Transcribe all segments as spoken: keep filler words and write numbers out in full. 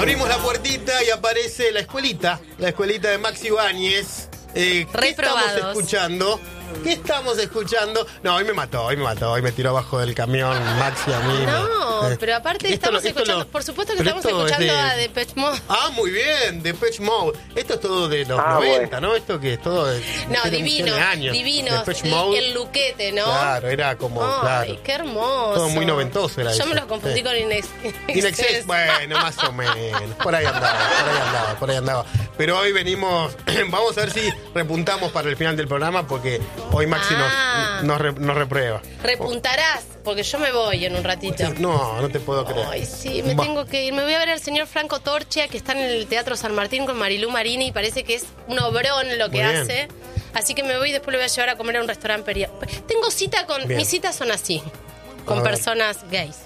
Abrimos la puertita y aparece la escuelita, la escuelita de Maxi Ibáñez. Eh, ¿Qué estamos escuchando? ¿Qué estamos escuchando? No, hoy me mató, hoy me mató, hoy me tiró abajo del camión Maxi a mí. No, me, pero aparte esto estamos lo, escuchando, lo, por supuesto que estamos escuchando de... a Depeche Mode. Ah, muy bien, Depeche Mode. Esto es todo de los ah, noventa, bueno. ¿no? Esto que es todo de... No, divino, divino, el, el luquete, ¿no? Claro, era como, Ay, claro. qué hermoso. Todo muy noventoso era Yo eso. me los confundí sí. con Inex. Inexcess, bueno, más o menos. Por ahí andaba, por ahí andaba, por ahí andaba. Pero hoy venimos, vamos a ver si repuntamos para el final del programa, porque hoy Maxi ah. nos, nos, re, nos reprueba. Repuntarás, porque yo me voy en un ratito. No, no te puedo creer. Ay, sí, me Va. tengo que ir. Me voy a ver al señor Franco Torchia, que está en el Teatro San Martín con Marilú Marini, y parece que es un obrón lo que hace. Así que me voy y después le voy a llevar a comer a un restaurante peria. Tengo cita con... Bien. Mis citas son así, con a personas ver. gays.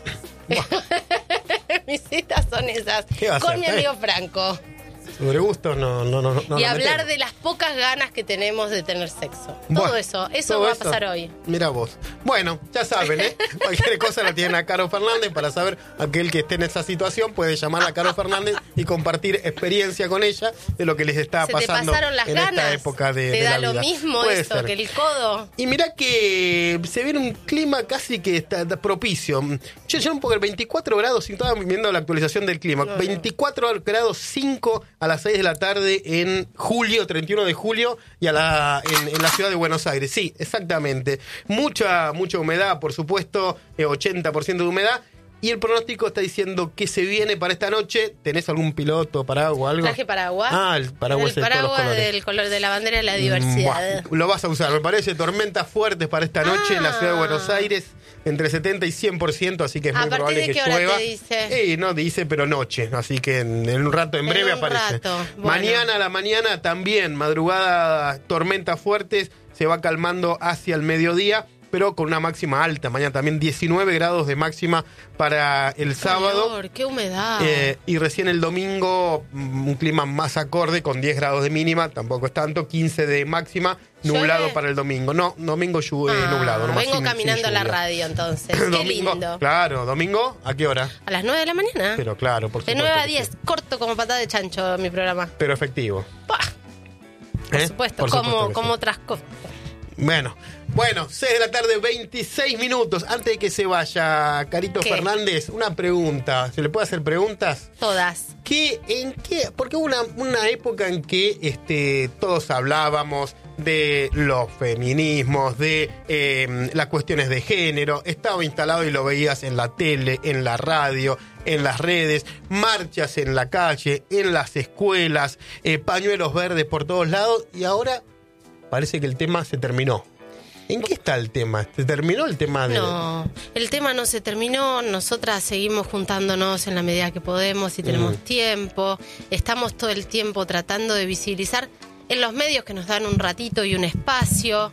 Mis citas son esas. Con mi amigo Franco. Sobre gustos no, no, no, no. Y no hablar metemos. de las pocas ganas que tenemos de tener sexo. Bueno, todo eso, eso todo va eso. a pasar hoy. Mira vos. Bueno, ya saben, ¿eh? Cualquier cosa la tienen a Caro Fernández para saber. Aquel que esté en esa situación puede llamar a Caro Fernández y compartir experiencia con ella de lo que les está ¿Se pasando te pasaron las en ganas? esta época de, ¿Te de da la lo vida. mismo Puede eso ser. que el codo? Y mirá que se viene un clima casi que está propicio. Yo ya un poco el veinticuatro grados, y estaba viendo la actualización del clima. No, veinticuatro no. grados cinco a las seis de la tarde en julio, treinta y uno de julio, y a la, en, en la ciudad de Buenos Aires. Sí, exactamente. Mucha, mucha humedad, por supuesto, eh, ochenta por ciento de humedad. Y el pronóstico está diciendo que se viene para esta noche. ¿Tenés algún piloto, paraguas, algo? ¿Traje paraguas? Ah, el paraguas, el de paraguas todos los del color de la bandera de la diversidad. Buah, lo vas a usar, me parece. Tormentas fuertes para esta noche ah. en la ciudad de Buenos Aires. Entre setenta y cien por ciento, así que es muy probable que llueva. ¿A partir de qué hora te dice? Eh, no dice, pero noche. Así que en, en un rato, en, en breve aparece. Rato. Bueno. Mañana a la mañana también, madrugada, tormentas fuertes. Se va calmando hacia el mediodía, pero con una máxima alta. Mañana también diecinueve grados de máxima para el sábado. Calor, ¡qué humedad! Eh, y recién el domingo, un clima más acorde, con diez grados de mínima, tampoco es tanto, quince de máxima, nublado ¿Llueve? Para el domingo. No, domingo lluve ah, nublado. Vengo sin, caminando sin a la radio entonces. ¡Qué domingo, lindo! Claro, domingo, ¿a qué hora? A las nueve de la mañana. Pero claro, por supuesto. De nueve a diez, sí. Corto como patada de chancho mi programa. Pero efectivo. Bah. Por ¿Eh? supuesto, por como, supuesto como sí. otras cosas. Bueno, bueno, seis de la tarde, veintiséis minutos. Antes de que se vaya Carito ¿Qué? Fernández, una pregunta. ¿Se le puede hacer preguntas? Todas. ¿Qué, en qué? Porque hubo una, una época en que este, todos hablábamos de los feminismos, de eh, las cuestiones de género. Estaba instalado y lo veías en la tele, en la radio, en las redes, marchas en la calle, en las escuelas, eh, pañuelos verdes por todos lados. Y ahora parece que el tema se terminó. ¿En qué está el tema? ¿Se terminó el tema de...? No, el tema no se terminó. Nosotras seguimos juntándonos en la medida que podemos y tenemos mm. tiempo. Estamos todo el tiempo tratando de visibilizar en los medios que nos dan un ratito y un espacio.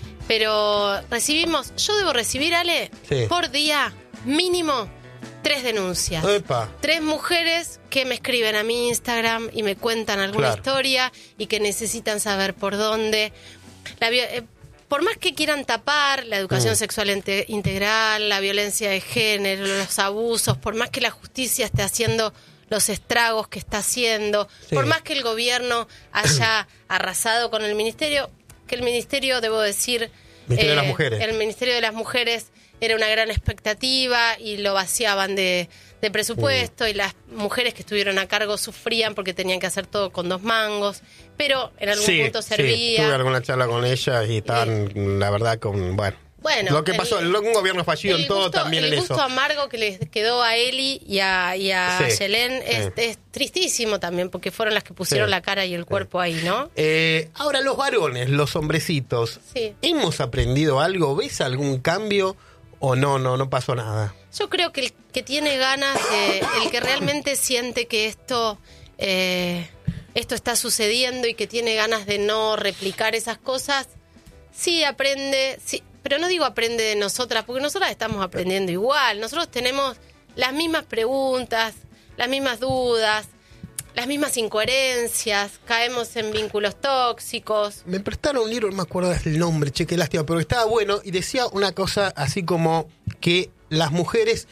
Pero recibimos... Yo debo recibir, Ale, sí. por día mínimo tres denuncias. Epa. Tres mujeres que me escriben a mi Instagram y me cuentan alguna claro. historia y que necesitan saber por dónde. La, eh, por más que quieran tapar la educación mm. sexual ente- integral, la violencia de género, los abusos, por más que la justicia esté haciendo los estragos que está haciendo, sí. por más que el gobierno haya arrasado con el ministerio, que el ministerio, debo decir... Ministerio eh, de las Mujeres. El Ministerio de las Mujeres era una gran expectativa y lo vaciaban de, de presupuesto mm. y las mujeres que estuvieron a cargo sufrían porque tenían que hacer todo con dos mangos, pero en algún sí, punto servía. Sí, tuve alguna charla con ella y estaban, eh, la verdad, con... bueno. Bueno, lo que pasó, el, un gobierno fallido en todo gusto, también en eso. El gusto amargo que les quedó a Eli y a, y a sí, Yelén es, sí. es tristísimo también, porque fueron las que pusieron sí, la cara y el cuerpo sí. ahí, ¿no? Eh, ahora, los varones, los hombrecitos, sí. ¿hemos aprendido algo? ¿Ves algún cambio o no, no, no pasó nada? Yo creo que el que tiene ganas, de, el que realmente siente que esto... Eh, esto está sucediendo y que tiene ganas de no replicar esas cosas, sí aprende... sí. Pero no digo aprende de nosotras, porque nosotras estamos aprendiendo igual. Nosotros tenemos las mismas preguntas, las mismas dudas, las mismas incoherencias, caemos en vínculos tóxicos. Me prestaron un libro, no me acuerdo del nombre, che, qué lástima, pero estaba bueno y decía una cosa así como que las mujeres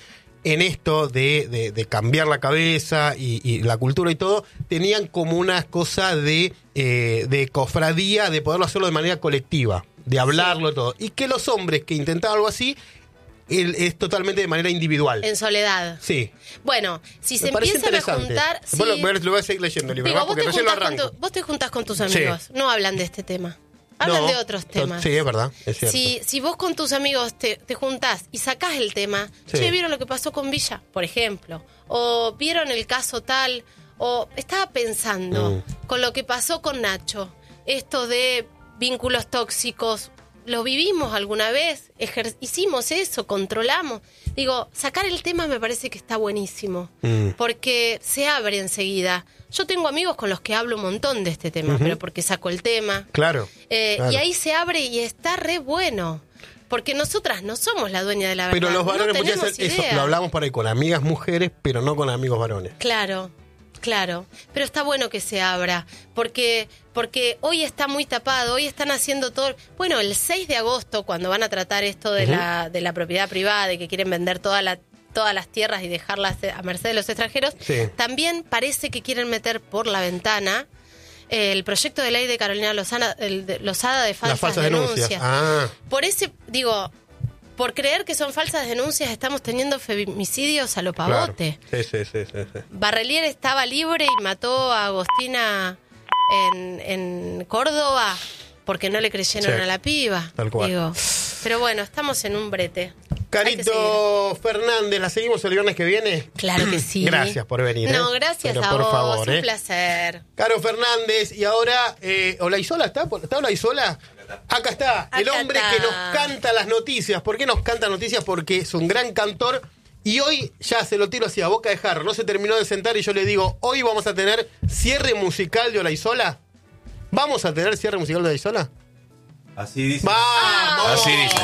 en esto de, de, de cambiar la cabeza y, y la cultura y todo, tenían como una cosa de, eh, de cofradía, de poderlo hacerlo de manera colectiva, de hablarlo y todo. Y que los hombres que intentaban algo así, él, es totalmente de manera individual. En soledad. Sí. Bueno, si Me se parece empiezan a interesante. juntar... Después sí. lo, lo voy a seguir leyendo el libro, Digo, ¿no? vos, Porque te recién lo juntás con arranco. tu- vos te juntás con tus amigos, Sí. no hablan de este tema. Hablan No, de otros temas. Sí, es verdad, es cierto. Si, si vos con tus amigos te, te juntás y sacás el tema, Sí. che, ¿vieron lo que pasó con Villa? Por ejemplo. O ¿vieron el caso tal? O estaba pensando Mm. con lo que pasó con Nacho. Esto de vínculos tóxicos. ¿Lo vivimos alguna vez? Ejer- hicimos eso, controlamos. Digo, sacar el tema me parece que está buenísimo. Mm. Porque se abre enseguida. Yo tengo amigos con los que hablo un montón de este tema, Ujú. pero porque saco el tema. Claro, Eh, claro. Y ahí se abre y está re bueno. Porque nosotras no somos la dueña de la verdad. Pero los varones no muchas tenemos veces, eso, idea. lo hablamos por ahí con amigas mujeres, pero no con amigos varones. Claro, claro. Pero está bueno que se abra. Porque, porque hoy está muy tapado, hoy están haciendo todo... Bueno, el seis de agosto, cuando van a tratar esto de, Ujú. la, de la propiedad privada, de que quieren vender toda la... todas las tierras y dejarlas a merced de los extranjeros, Sí. también parece que quieren meter por la ventana eh, el proyecto de ley de Carolina Lozana, el de, Lozada de falsas, Las falsas denuncias. denuncias. Ah, Por ese, digo, por creer que son falsas denuncias estamos teniendo femicidios a lo claro. pavote. Sí, sí, sí, sí, sí. Barrelier estaba libre y mató a Agostina en, en Córdoba porque no le creyeron Sí. a la piba. Tal cual. Digo. Pero bueno, estamos en un brete. Hay que seguir. Carito Fernández, ¿la seguimos el viernes que viene? Claro que sí. Gracias por venir. No, ¿eh? gracias Pero a por vos. favor, un ¿eh? placer. Caro Fernández, y ahora, eh, ¿Olaizola está? ¿Está Olaizola? Acá está, el Acá hombre está. que nos canta las noticias. ¿Por qué nos canta noticias? Porque es un gran cantor. Y hoy ya se lo tiro hacia boca de jarro. No se terminó de sentar y yo le digo, hoy vamos a tener cierre musical de Olaizola. ¿Vamos a tener cierre musical de Olaizola? Así dice. ¡Vamos! Así dice.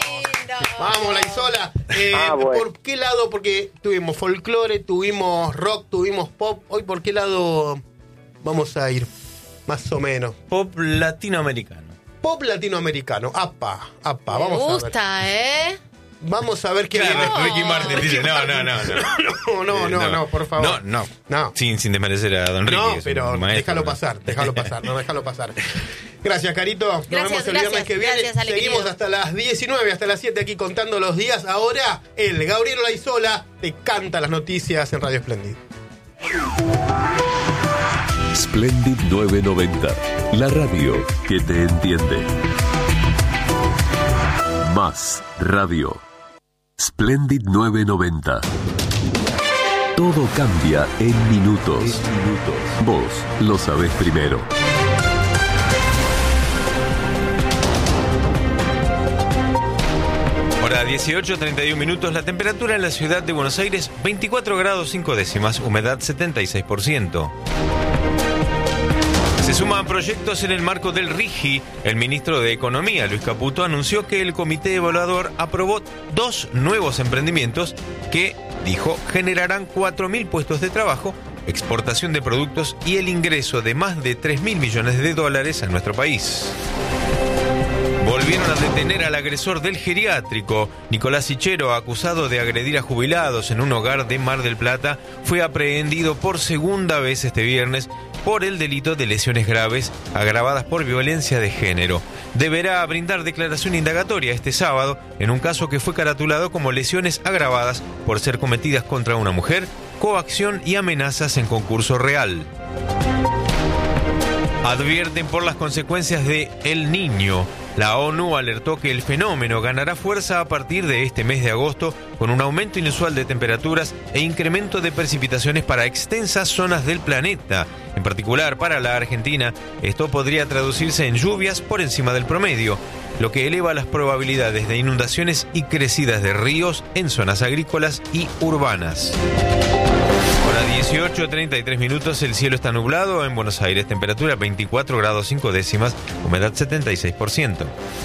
Vamos, Olaizola. Eh, Ah, bueno. ¿Por qué lado? Porque tuvimos folclore, tuvimos rock, tuvimos pop. Hoy, ¿por qué lado vamos a ir? Más o menos. Pop latinoamericano. Pop latinoamericano. Apa, apa. Me Vamos a ver. gusta, ¿eh? Vamos a ver qué Claro, viene. Ricky Martin dice, no, no, no, no. No, no, Eh, no, no, por favor. No, no. No. Sin, sin desmerecer a Don Ricky. No, es un pero maestro, déjalo ¿no? pasar, déjalo pasar, no, déjalo pasar. Gracias, Carito. Nos Gracias, vemos el gracias, viernes que viene. gracias, Ale, Seguimos querido. hasta las diecinueve, hasta las siete aquí contando los días. Ahora, el Gabriel Olaizola te canta las noticias en Radio Splendid. Splendid nueve noventa, la radio que te entiende. Más radio. Splendid nueve noventa. Todo cambia en minutos. minutos. Vos lo sabés primero. Hora dieciocho, treinta y uno minutos. La temperatura en la ciudad de Buenos Aires, veinticuatro grados cinco décimas. Humedad setenta y seis por ciento. Se suman proyectos en el marco del RIGI. El ministro de Economía, Luis Caputo, anunció que el comité evaluador aprobó dos nuevos emprendimientos que, dijo, generarán cuatro mil puestos de trabajo, exportación de productos y el ingreso de más de tres mil millones de dólares a nuestro país. Volvieron a detener al agresor del geriátrico. Nicolás Sichero, acusado de agredir a jubilados en un hogar de Mar del Plata, fue aprehendido por segunda vez este viernes por el delito de lesiones graves agravadas por violencia de género. Deberá brindar declaración indagatoria este sábado en un caso que fue caratulado como lesiones agravadas por ser cometidas contra una mujer, coacción y amenazas en concurso real. Advierten por las consecuencias de El Niño. La ONU alertó que el fenómeno ganará fuerza a partir de este mes de agosto con un aumento inusual de temperaturas e incremento de precipitaciones para extensas zonas del planeta. En particular, para la Argentina, esto podría traducirse en lluvias por encima del promedio, lo que eleva las probabilidades de inundaciones y crecidas de ríos en zonas agrícolas y urbanas. Hora dieciocho, treinta y tres minutos, el cielo está nublado en Buenos Aires, temperatura veinticuatro grados cinco décimas, humedad setenta y seis por ciento.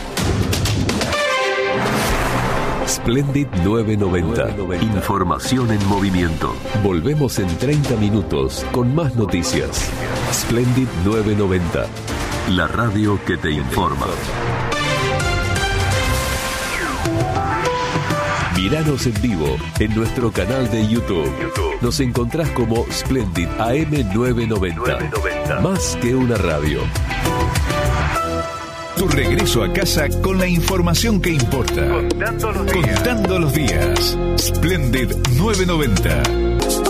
Splendid nueve noventa. Información en movimiento. Volvemos en treinta minutos con más noticias. Splendid nueve noventa. La radio que te informa. Míranos en vivo en nuestro canal de YouTube. Nos encontrás como Splendid A M novecientos noventa. Más que una radio. Tu regreso a casa con la información que importa. Contando los días. Contando los días. Splendid novecientos noventa.